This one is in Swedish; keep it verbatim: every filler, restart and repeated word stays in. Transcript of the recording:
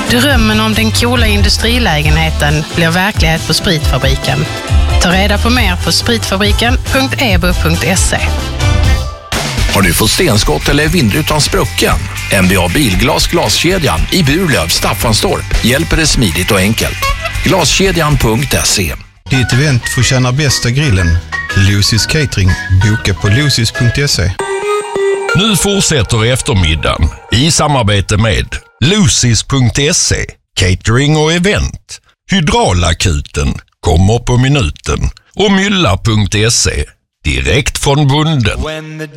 Drömmen om den coola industrilägenheten blir verklighet på Spritfabriken. Ta reda på mer på spritfabriken punkt e b u punkt se. Har du fått stenskott eller vindrutan sprucken? N B A Bilglas glaskedjan i Burlöv, Staffanstorp hjälper dig smidigt och enkelt. Glaskedjan punkt se. Ditt event får känna bästa grillen. Lucy's Catering. Boka på lucys punkt se. Nu fortsätter eftermiddagen i samarbete med lucys punkt se, catering och event. Hydraulakuten kommer på minuten och mylla punkt se, direkt från bonden.